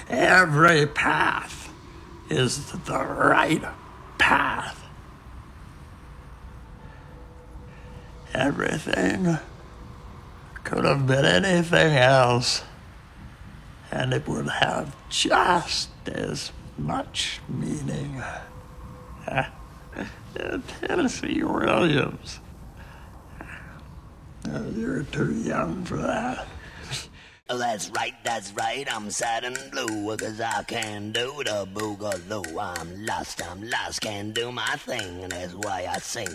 Every path is the right path. Everything could have been anything else, and it would have just as much meaning. Tennessee Williams. You're too young for that. That's right, I'm sad and blue, 'cause I can't do the boogaloo. I'm lost, can't do my thing, and that's why I sing.